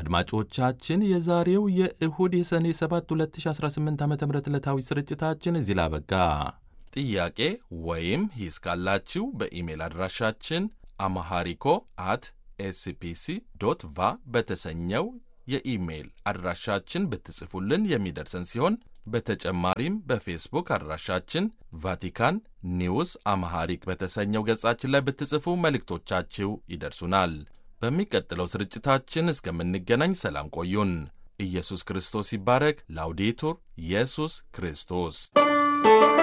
አድማጮቻችን የዛሬው የእሁድ የሰኔ 7 2018 ዓ.ም ዕለታዊ ስርጭታችን እዚህ ላይ አበቃ። ጥያቄ ወይም ሂስ ካላችሁ በኢሜል አድራሻችን amharico@spc.va በተሰኘው የኢሜል አድራሻችን ብትጽፉልን የሚደርሰን ሲሆን በተጨማሪም በፌስቡክ አድራሻችን ቫቲካን ኒውስ አምሃሪክ በተሰኘው ገጻችን ላይ ብትጽፉ መልእክቶቻችሁ ይደርሱናል። በሚቀጥለው ስርጭታችን እስከምንገናኝ ሰላም ቆዩን። ኢየሱስ ክርስቶስ ይባረክ። ላውዴቱር ኢየሱስ ክርስቶስ